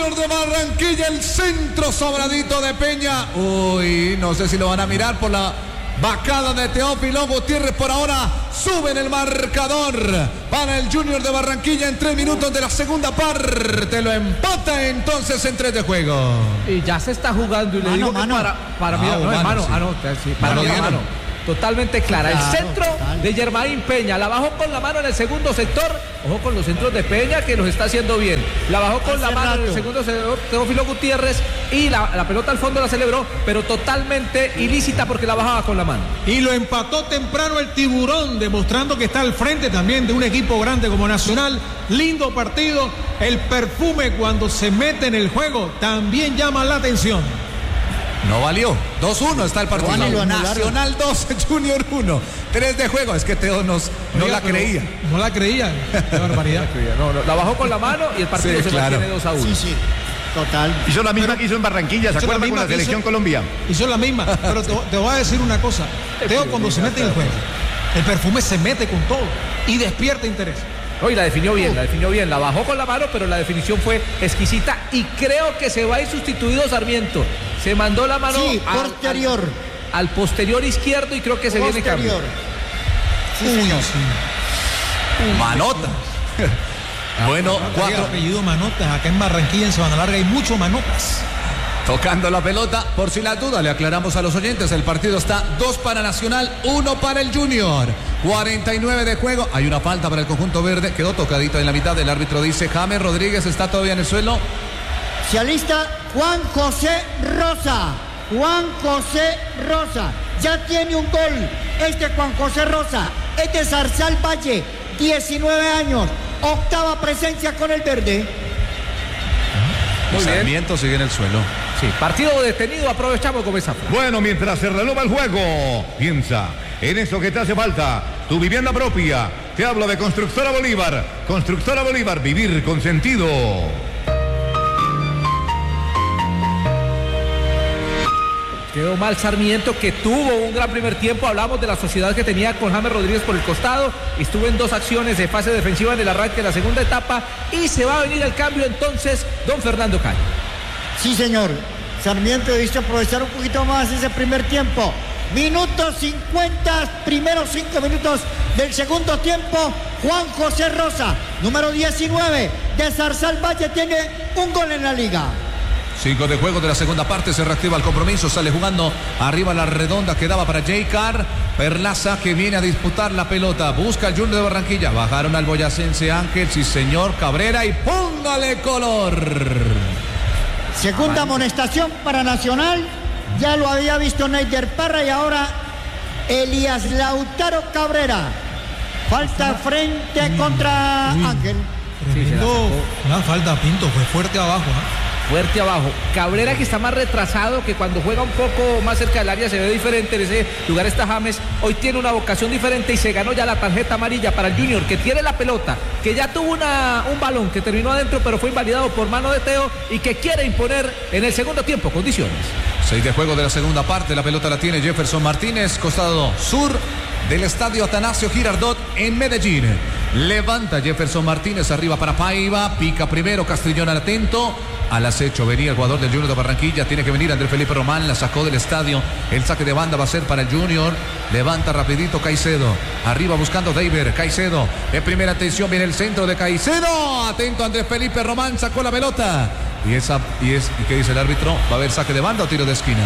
Junior de Barranquilla, el centro sobradito de Peña. Uy, no sé si lo van a mirar por la bacada de Teófilo Gutiérrez. Por ahora sube en el marcador para el Junior de Barranquilla en 3 minutos de la segunda parte. Lo empata entonces en 3 de juego. Y ya se está jugando y le digo que para mí, mano. Totalmente clara. Claro, el centro de Germain Peña. La bajó con la mano en el segundo sector. Ojo con los centros de Peña que los está haciendo bien. La bajó con la mano en el segundo sector Teófilo Gutiérrez. Y la pelota al fondo la celebró, pero totalmente ilícita porque la bajaba con la mano. Y lo empató temprano el Tiburón, demostrando que está al frente también de un equipo grande como Nacional. Lindo partido. El perfume cuando se mete en el juego también llama la atención. No valió. 2-1 está el partido. Nacional 2, Junior 1. 3 de juego. Es que Teo no la creía. No la creía. Qué barbaridad. No, la bajó con la mano y el partido se mantiene 2-1. Sí. Total. Hizo la misma que hizo en Barranquilla. ¿Se acuerdan con la selección Colombia? Hizo la misma. Pero te voy a decir una cosa. Teo cuando se mete en el juego, el perfume se mete con todo y despierta interés. Y la definió bien, la bajó con la mano, pero la definición fue exquisita y creo que se va a ir sustituido Sarmiento. Se mandó la mano al posterior izquierdo y creo que se viene cambio. Sí, señor. Manota. Bueno, 4. Apellido Manotas. Acá en Barranquilla, en Sabana Larga, hay muchos Manotas. Tocando la pelota, por si la duda, le aclaramos a los oyentes, el partido está 2 para Nacional, 1 para el Junior. 49 de juego, hay una falta para el conjunto verde, quedó tocadito en la mitad, el árbitro dice, James Rodríguez está todavía en el suelo. Se alista Juan José Rosa, ya tiene un gol, Juan José Rosa, es de Zarzal Valle, 19 años, 8ª presencia con el verde. Sarmiento sigue en el suelo. Sí, partido detenido, aprovechamos con esa. Bueno, mientras se renueva el juego, piensa en eso que te hace falta, tu vivienda propia. Te hablo de Constructora Bolívar, vivir con sentido. Quedó mal Sarmiento, que tuvo un gran primer tiempo. Hablamos de la sociedad que tenía con James Rodríguez por el costado. Estuvo en 2 acciones de fase defensiva en el arranque de la segunda etapa. Y se va a venir el cambio entonces, don Fernando Calle. Sí, señor. Sarmiento debiste aprovechar un poquito más ese primer tiempo. Minuto 50, primeros 5 minutos del segundo tiempo. Juan José Rosa, número 19 de Zarzal Valle, tiene un gol en la liga. 5 de juego de la segunda parte, se reactiva el compromiso, sale jugando arriba la redonda, quedaba para J-Car, Perlaza que viene a disputar la pelota, busca el Junior de Barranquilla, bajaron al boyacense Ángel, sí señor, Cabrera y póngale color. Segunda amonestación para Nacional, ya lo había visto Neider Parra y ahora Elías Lautaro Cabrera, falta frente contra Ángel. Una falta, Pinto, fue fuerte abajo, Fuerte abajo. Cabrera, que está más retrasado, que cuando juega un poco más cerca del área se ve diferente. En ese lugar está James. Hoy tiene una vocación diferente y se ganó ya la tarjeta amarilla para el Junior, que tiene la pelota, que ya tuvo un balón que terminó adentro, pero fue invalidado por mano de Teo y que quiere imponer en el segundo tiempo condiciones. 6 de juego de la segunda parte, la pelota la tiene Jefferson Martínez, costado sur del estadio Atanasio Girardot en Medellín. Levanta Jefferson Martínez, arriba para Paiva, pica primero, Castrillón al atento. Al acecho venía el jugador del Junior de Barranquilla, tiene que venir Andrés Felipe Román, la sacó del estadio, el saque de banda va a ser para el Junior, levanta rapidito Caicedo, arriba buscando David, Caicedo, en primera atención viene el centro de Caicedo, atento Andrés Felipe Román, sacó la pelota, ¿y qué dice el árbitro? ¿Va a haber saque de banda o tiro de esquina?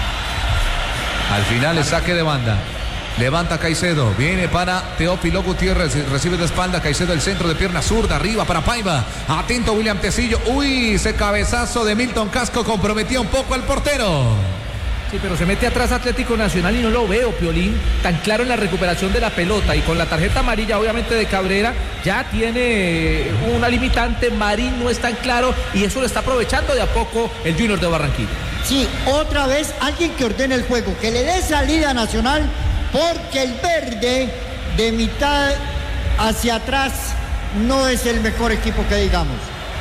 Al final el saque de banda. Levanta Caicedo, viene para Teófilo Gutiérrez, recibe de espalda Caicedo, el centro de pierna zurda, arriba para Paiva, atento William Tecillo, ese cabezazo de Milton Casco comprometía un poco al portero. Sí, pero se mete atrás Atlético Nacional y no lo veo, Piolín, tan claro en la recuperación de la pelota, y con la tarjeta amarilla obviamente de Cabrera ya tiene una limitante. Marín no es tan claro y eso lo está aprovechando de a poco el Junior de Barranquilla. Sí, otra vez alguien que ordene el juego, que le dé salida a Nacional, porque el verde de mitad hacia atrás no es el mejor equipo que digamos.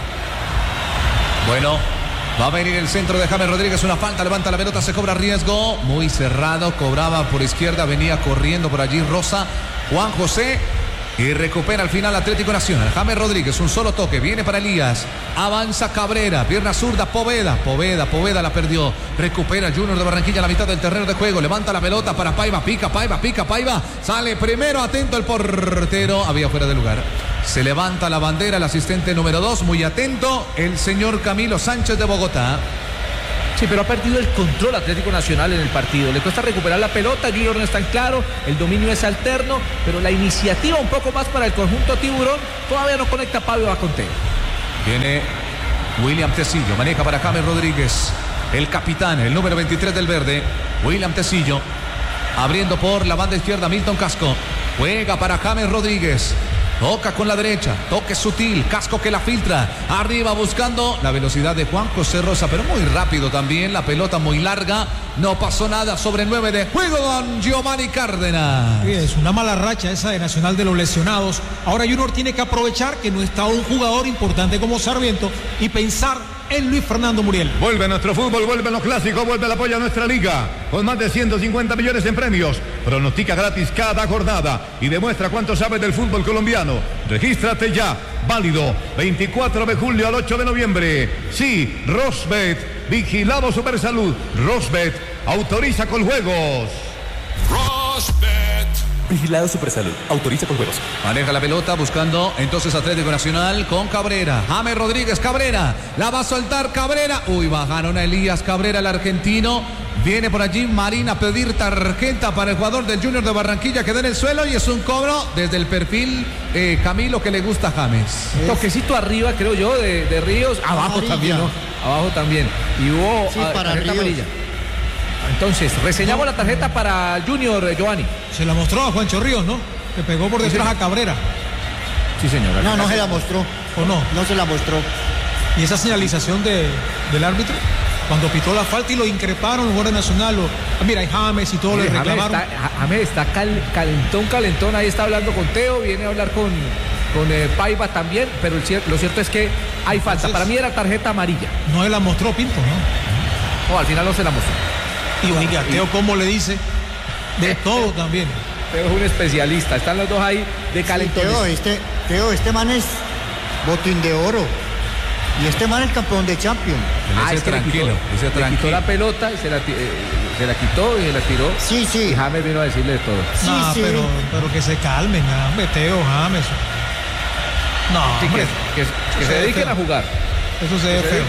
Bueno, va a venir el centro de James Rodríguez, una falta, levanta la pelota, se cobra riesgo, muy cerrado, cobraba por izquierda, venía corriendo por allí Rosa, Juan José, Y recupera al final Atlético Nacional. James Rodríguez, un solo toque, viene para Elías. Avanza Cabrera, pierna zurda, Poveda la perdió. Recupera Junior de Barranquilla a la mitad del terreno de juego. Levanta la pelota para Paiva, pica Paiva. Sale primero, atento el portero. Había fuera de lugar. Se levanta la bandera el asistente número 2, muy atento, el señor Camilo Sánchez de Bogotá. Sí, pero ha perdido el control Atlético Nacional en el partido. Le cuesta recuperar la pelota, Junior no es tan claro, el dominio es alterno, pero la iniciativa un poco más para el conjunto tiburón. Todavía no conecta Pablo Conte. Viene William Tecillo, maneja para James Rodríguez, el capitán, el número 23 del verde, William Tecillo. Abriendo por la banda izquierda Milton Casco. Juega para James Rodríguez. Toca con la derecha, toque sutil, Casco que la filtra, arriba buscando la velocidad de Juan José Rosa, pero muy rápido también, la pelota muy larga, no pasó nada sobre 9 de juego, don Giovanni Cárdenas. Sí, es una mala racha esa de Nacional de los lesionados. Ahora Junior tiene que aprovechar que no está un jugador importante como Sarmiento y pensar en Luis Fernando Muriel. Vuelve nuestro fútbol, vuelve los clásicos, vuelve el apoyo a nuestra liga, con más de 150 millones en premios. Pronostica gratis cada jornada y demuestra cuánto sabes del fútbol colombiano. Regístrate ya, válido 24 de julio al 8 de noviembre. Sí, Rosbet, vigilado Supersalud. Rosbet, autoriza con juegos. Rosbet. Vigilado Supersalud, autoriza con juegos. Maneja la pelota buscando entonces Atlético Nacional con Cabrera. James Rodríguez, Cabrera, la va a soltar Cabrera. Uy, bajaron a Elías Cabrera, el argentino. Viene por allí Marín a pedir tarjeta para el jugador del Junior de Barranquilla que da en el suelo y es un cobro desde el perfil Camilo que le gusta a James. Toquecito arriba, creo yo, de Ríos. Abajo amarilla. también, ¿no? Abajo también. Y hubo para tarjeta Ríos. amarilla. Entonces, reseñamos la tarjeta para Junior, Giovanni. Se la mostró a Juancho Ríos, ¿no? Que pegó por detrás a Cabrera. Sí, señora. No se la mostró. ¿O no? No se la mostró. Y esa señalización del árbitro, cuando pitó la falta y lo increparon los jugadores nacionales. Mira, hay James y todo le reclamaron. James está calentón. Ahí está hablando con Teo, viene a hablar con Paiva también, pero lo cierto es que hay falta. Entonces, para mí era tarjeta amarilla. No se la mostró Pinto, ¿no? No, al final no se la mostró. Y oiga, Teo, ¿cómo le dice? De todo también. Teo es un especialista. Están los dos ahí de calentones. Teo, este man es botín de oro. Y este man es campeón de Champions. Es que le quitó la pelota y se la quitó y se la tiró. Sí. Y James vino a decirle de todo. Sí. Pero que se calmen, hombre, Teo, James. No, Sí, hombre. que se dediquen a jugar. Eso se ve feo.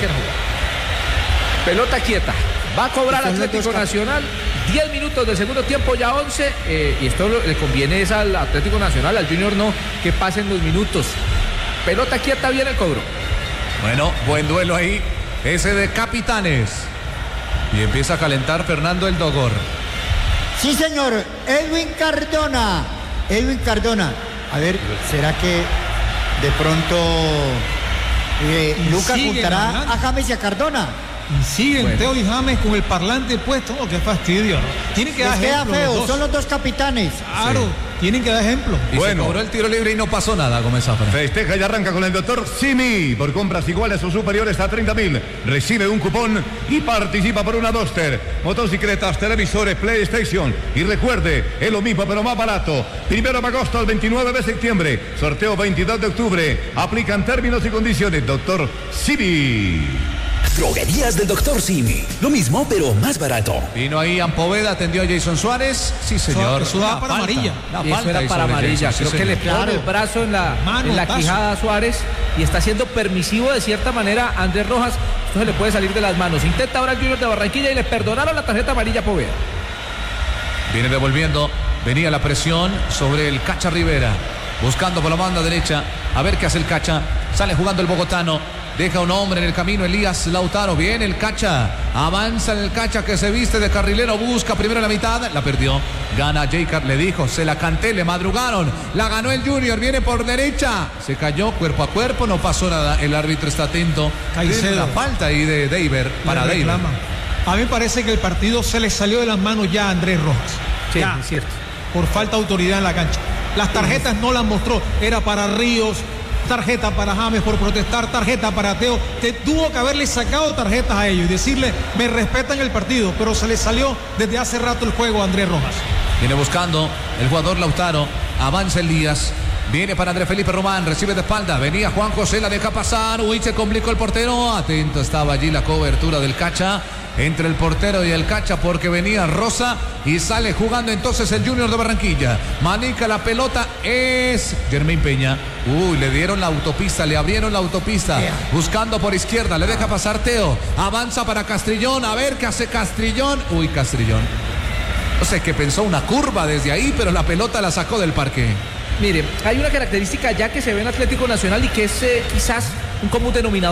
Pelota quieta. Va a cobrar Son los Atlético dos Nacional. 10 minutos del segundo tiempo, ya 11. Y esto le conviene es al Atlético Nacional, al Junior no, que pasen los minutos. Pelota quieta, viene el cobro. Bueno, buen duelo ahí, ese de capitanes. Y empieza a calentar Fernando el Dogor. Sí, señor. Edwin Cardona. A ver, ¿será que de pronto Y Lucas siguen juntará hablando. a James y a Cardona? Y siguen Bueno. Teo y James con el parlante puesto. Oh, qué fastidio, ¿no? Tienen que Les dar queda ejemplo. feo, los dos. son los dos capitanes. Claro, tienen que dar ejemplo. Y Bueno. se cobró el tiro libre y no pasó nada, Gómez Zafra. Festeja y arranca con el doctor Simi. Por compras iguales o superiores a 30.000. Recibe un cupón y participa por una Duster. Motocicletas, televisores, PlayStation. Y recuerde, es lo mismo pero más barato. 1 de agosto al 29 de septiembre. Sorteo 22 de octubre. Aplican términos y condiciones. Doctor Simi. Droguerías del Dr. Simi. Lo mismo, pero más barato. Vino ahí Ampoveda, atendió a Jason Suárez. Sí, señor. Eso daba Una para falta, amarilla. una Y eso falta era ahí para sobre amarilla. Jason, sí, Creo que le señor. pone el brazo en la Manotazo. quijada a Suárez y está siendo permisivo de cierta manera a Andrés Rojas. Esto se le puede salir de las manos. Intenta ahora el Junior de Barranquilla y le perdonaron la tarjeta amarilla a Poveda. Viene devolviendo, venía la presión sobre el Cacha Rivera, buscando por la banda derecha, a ver qué hace el Cacha, sale jugando el bogotano, deja un hombre en el camino, Elías Lautaro, viene el Cacha, avanza el Cacha que se viste de carrilero, busca primero la mitad, la perdió, gana Jacob, le dijo, se la canté, le madrugaron, la ganó el Junior, viene por derecha, se cayó cuerpo a cuerpo, no pasó nada, el árbitro está atento, Caicedo. tiene una falta ahí de Deiber, para Le Deiber. reclaman. A mí me parece que el partido se le salió de las manos ya a Andrés Rojas. Sí, Ya, es cierto. por falta de autoridad en la cancha. Las tarjetas no las mostró. Era para Ríos, tarjeta para James por protestar, tarjeta para Teo. Tuvo que haberle sacado tarjetas a ellos y decirle, me respetan el partido, pero se le salió desde hace rato el juego a Andrés Rojas. Viene buscando el jugador Lautaro. Avanza Elías. Viene para Andrés Felipe Román, recibe de espalda. Venía Juan José, la deja pasar. Uy, se complicó el portero. Atento estaba allí la cobertura del Cacha. Entre el portero y el Cacha porque venía Rosa y sale jugando entonces el Junior de Barranquilla. Manica la pelota, es Germain Peña. Uy, le dieron la autopista, le abrieron la autopista. Buscando por izquierda, le deja pasar Teo. Avanza para Castrillón, a ver qué hace Castrillón. Uy, Castrillón. No sé, que pensó una curva desde ahí, pero la pelota la sacó del parque. Mire, hay una característica ya que se ve en Atlético Nacional y que es quizás un común denominador